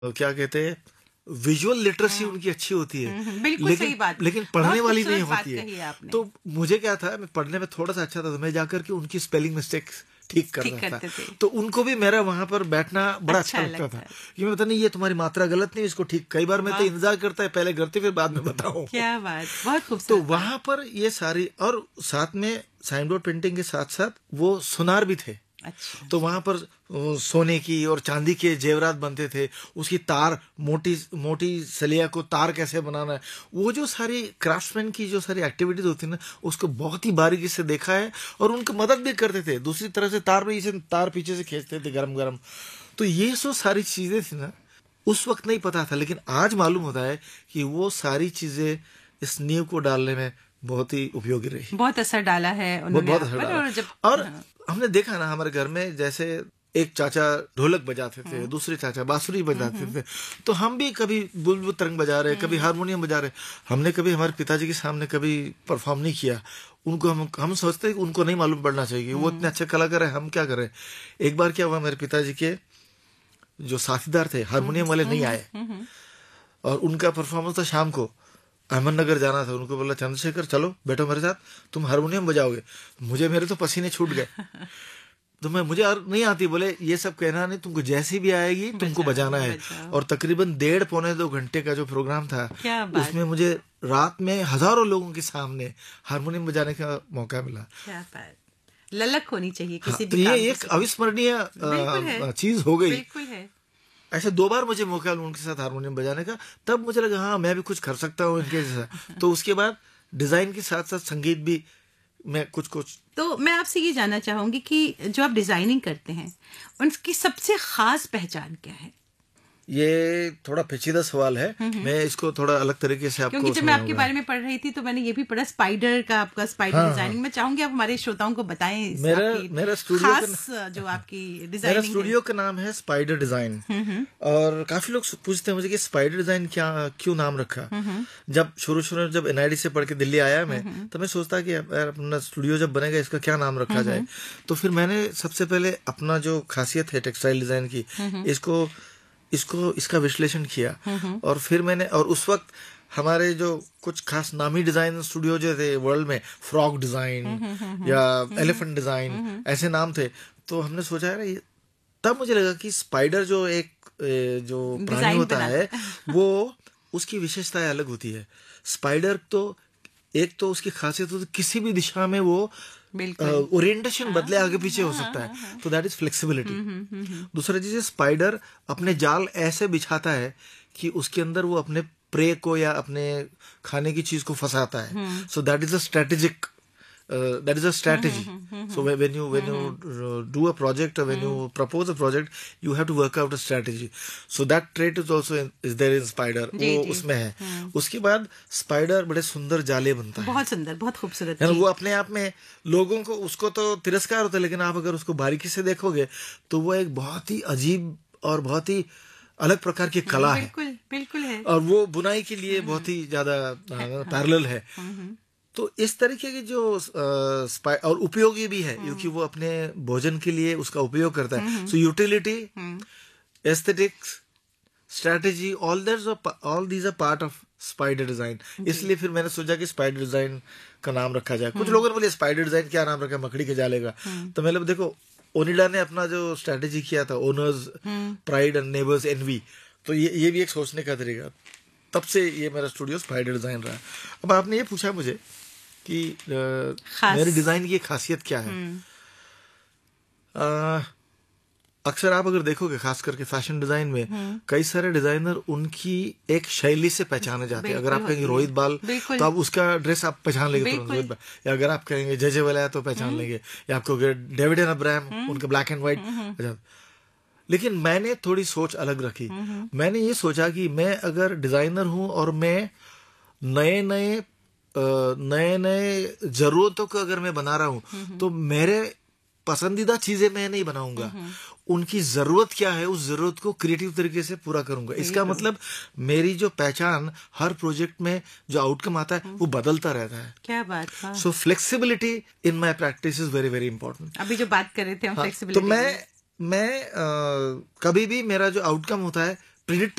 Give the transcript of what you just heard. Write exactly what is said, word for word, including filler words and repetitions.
क्या कहते हैं, विजुअल लिटरेसी उनकी अच्छी होती है, बिल्कुल लेकिन सही बात, लेकिन पढ़ने वाली नहीं होती है, है। तो मुझे क्या था, मैं पढ़ने में थोड़ा सा अच्छा था, तो मैं जाकर के उनकी स्पेलिंग मिस्टेक्स ठीक कर रहा था। तो उनको भी मेरा वहां पर बैठना बड़ा अच्छा, अच्छा लगता था कि मैं पता नहीं ये तुम्हारी मात्रा गलत नहीं, इसको ठीक। कई बार मैं तो इंतजार करता है पहले करते फिर बाद में बताऊं। क्या बात, बहुत खूबसूरत। तो वहां पर ये सारी, और साथ में साइन बोर्ड पेंटिंग के साथ साथ वो सुनार भी थे। अच्छा। तो वहां पर सोने की और चांदी के जेवरात बनते थे, उसकी तार, मोटी मोटी सलिया को तार कैसे बनाना है, वो जो सारी क्राफ्ट्समैन की जो सारी एक्टिविटीज होती है ना, उसको बहुत ही बारीकी से देखा है। और उनको मदद भी करते थे, दूसरी तरह से तार में इसे तार पीछे से खींचते थे गरम गरम। तो ये सो सारी चीजें थी ना, उस वक्त नहीं पता था, लेकिन आज मालूम होता है कि वो सारी चीजें इस नींव को डालने में बहुत ही उपयोगी रही, बहुत असर डाला है उन्होंने। बहुत असर डाला। और, जब, और हाँ। हमने देखा ना हमारे घर में, जैसे एक चाचा ढोलक बजाते थे, दूसरे चाचा बांसुरी बजाते थे, तो हम भी कभी बुलबुल तरंग बजा रहे, कभी हारमोनियम बजा रहे। हमने कभी हमारे पिताजी के सामने कभी परफॉर्म नहीं किया। उनको हम हम सोचते हैं कि उनको नहीं मालूम पड़ना चाहिए, वो इतने अच्छे कलाकार है, हम क्या करें। एक बार क्या हुआ, मेरे पिताजी के जो साथीदार थे हारमोनियम वाले नहीं आए, और उनका परफॉर्मेंस था शाम को, अहमदनगर जाना था। उनको बोला, चंद्रशेखर चलो बैठो मेरे साथ, तुम हारमोनियम बजाओगे। मुझे मेरे तो पसीने छूट गए, तो मैं मुझे और नहीं आती। बोले ये सब कहना नहीं, तुमको जैसी भी आएगी तुमको बजाना है। और तकरीबन डेढ़ पौने दो घंटे का जो प्रोग्राम था, उसमें मुझे रात में हजारों लोगों के सामने हारमोनियम बजाने का मौका मिला। क्या बात, ललक होनी चाहिए किसी भी। तो ये एक अविस्मरणीय चीज हो गई। बिल्कुल है। ऐसे दो बार मुझे मौका मिला उनके साथ हारमोनियम बजाने का, तब मुझे लगा हाँ मैं भी कुछ कर सकता हूँ इनके जैसा। तो उसके बाद डिजाइन के साथ साथ संगीत भी मैं कुछ कुछ। तो मैं आपसे ये जानना चाहूंगी कि जो आप डिजाइनिंग करते हैं, उनकी सबसे खास पहचान क्या है? ये थोड़ा पेचीदा सवाल है, मैं इसको थोड़ा अलग तरीके से आपको, क्योंकि जब मैं आपके बारे में पढ़ रही थी तो मैंने ये भी पढ़ा स्पाइडर का, आपका स्पाइडर हाँ, डिजाइनिंग। हाँ। मैं चाहूंगी आप हमारे श्रोताओं को बताएं मेरा मेरा स्टूडियो खास का, जो आपकी डिजाइनिंग मेरा स्टूडियो का नाम है स्पाइडर डिजाइन। और काफी लोग पूछते हैं मुझे कि स्पाइडर डिजाइन क्या, क्यों नाम रखा। जब शुरू शुरू जब एनआईडी से पढ़ के दिल्ली आया मैं, तो मैं सोचता कि अपना स्टूडियो जब बनेगा इसका क्या नाम रखा जाए। तो फिर मैंने सबसे पहले अपना जो खासियत है टेक्सटाइल डिजाइन की, इसको इसको इसका विश्लेषण किया। और फिर मैंने, और उस वक्त हमारे जो कुछ खास नामी डिजाइन स्टूडियो जो थे वर्ल्ड में, फ्रॉग डिजाइन या एलिफेंट डिजाइन, ऐसे नाम थे। तो हमने सोचा है, तब मुझे लगा कि स्पाइडर जो एक जो प्राणी होता है, वो उसकी विशेषताएं अलग होती है। स्पाइडर तो एक तो उसकी खासियत होती है, किसी भी दिशा में वो ओरिएंटेशन uh, बदले आगे पीछे हो सकता है, तो दैट इज फ्लेक्सिबिलिटी। दूसरा चीज है, स्पाइडर अपने जाल ऐसे बिछाता है कि उसके अंदर वो अपने प्रे को या अपने खाने की चीज को फंसाता है। So that is a strategic, that is a strategy. So when you when you do a project और when you propose a project, you have to work out a strategy. So that trait is also is there in spider, वो उसमें है। उसके बाद spider बड़े सुंदर जाले बनता है, बहुत सुंदर, बहुत खूबसूरत। वो अपने आप में लोगों को, उसको तो तिरस्कार होता है, लेकिन आप अगर उसको बारीकी से देखोगे तो वो एक बहुत ही अजीब और बहुत ही अलग प्रकार की कला है। बिल्कुल बिल्कुल है, और वो बुनाई के लिए बहुत ही ज्यादा पैरेलल है। तो इस तरीके की जो आ, और उपयोगी भी है, क्योंकि वो अपने भोजन के लिए उसका उपयोग करता है। सो utility, aesthetics, strategy, all that's all these are part of spider design. इसलिए फिर मैंने सोचा कि स्पाइडर डिजाइन का नाम रखा जाए। कुछ लोगों ने बोले स्पाइडर डिजाइन क्या नाम रखा, मकड़ी के जाले का। तो मैंने देखो, ओनिडा ने अपना जो स्ट्रेटेजी किया था, owners pride and neighbours N V, तो ये ये भी एक सोचने का तरीका। तब से ये मेरा स्टूडियो स्पाइडर डिजाइन रहा। अब आपने ये पूछा मुझे कि मेरे डिजाइन की खासियत क्या है। आ, अक्सर आप अगर देखोगे, खास करके फैशन डिजाइन में, कई सारे डिजाइनर उनकी एक शैली से पहचाने जाते हैं। अगर आप कहेंगे रोहित बाल, तो आप उसका ड्रेस आप पहचान लेंगे तुरंत रोहित बाल। या अगर आप कहेंगे जय जय वाला तो पहचान लेंगे, या आपको डेविड एंड अब्राहम, उनका ब्लैक एंड व्हाइट। लेकिन मैंने थोड़ी सोच अलग रखी। मैंने ये सोचा कि मैं अगर डिजाइनर हूं और मैं नए नए नए नए जरूरतों को अगर मैं बना रहा हूं, तो मेरे पसंदीदा चीजें मैं नहीं बनाऊंगा, उनकी जरूरत क्या है उस जरूरत को क्रिएटिव तरीके से पूरा करूंगा। इसका मतलब मेरी जो पहचान हर प्रोजेक्ट में जो आउटकम आता है वो बदलता रहता है। क्या बात है। सो flexibility in my practice is very very important. अभी जो बात कर रहे थे हम फ्लेक्सिबिलिटी, तो मैं मैं आ, कभी भी मेरा जो आउटकम होता है प्रिडिक्ट